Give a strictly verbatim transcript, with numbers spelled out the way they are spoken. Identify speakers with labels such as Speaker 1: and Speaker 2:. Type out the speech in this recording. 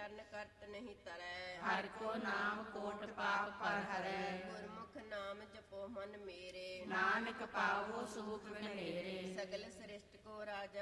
Speaker 1: ਚਰਨ ਕਰਤ ਨਹੀਂ ਤਰੈ।
Speaker 2: ਹਰਿ ਕੋ ਨਾਮ ਕੋਟ ਪਾਪ ਪਰ ਹਰੈ।
Speaker 1: ਗੁਰਮੁਖ ਨਾਮ ਜਪੋ ਮਨ ਮੇਰੇ।
Speaker 2: ਨਾਨਕ ਪਾਵੋ ਸੁਖ ਘਨੇਰੇ।
Speaker 1: ਸਗਲ ਸ੍ਰਿਸ਼ਟ ਕੋ ਰਾਜਾ